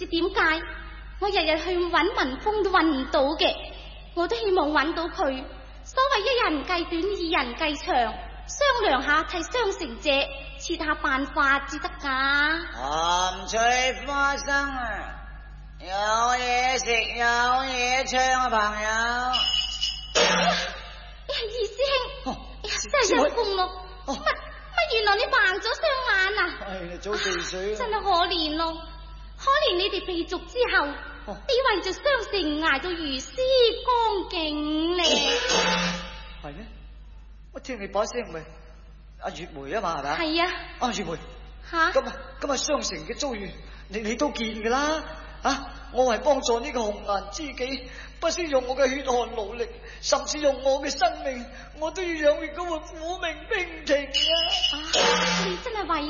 點解我日日去揾文峰都揾唔到嘅？我都希望揾到佢。所謂一人計短，二人計長，商量下替雙成姐設下辦法至得噶。 鹹脆花生啊，有嘢食有嘢唱啊，朋友。 二師兄，真係陰公咯。乜原來你盲咗雙眼啊？ 係早避水真係可憐咯，可憐你哋被逐之後，你為着雙成挨到如斯光景呢？ 係咩？我聽你把聲咪阿月梅啊嘛，係咪？ 係啊。 阿月梅， 吓？ 今日雙成嘅遭遇，你都見噶啦。我為幫助呢個紅顏知己，不惜用我嘅血汗勞力，甚至用我嘅生命，我都要養活嗰個苦命娉婷啊！ 你真係為